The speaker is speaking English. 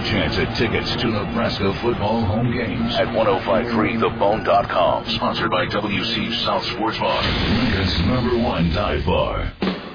chance at tickets to Nebraska football home games at 1053thebone.com. Sponsored by WC South Sports Bar, Lincoln's #1 dive bar.